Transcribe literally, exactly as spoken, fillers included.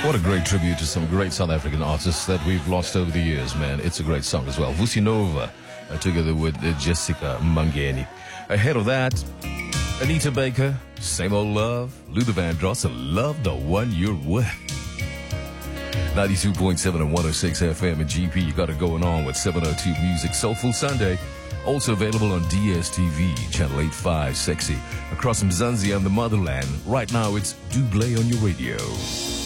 What a great tribute to some great South African artists that we've lost over the years, man. It's a great song as well. Vusi Nova, uh, together with uh, Jessica Mangeni. Ahead of that, Anita Baker, Same Old Love, Luther Vandross, Love the One You're With. ninety-two point seven and one oh six F M and G P, you got it going on with seven oh two Music Soulful Sunday. Also available on D S T V, Channel eighty-five, Sexy. Across from Mzansi and the motherland, right now it's Double on your radio.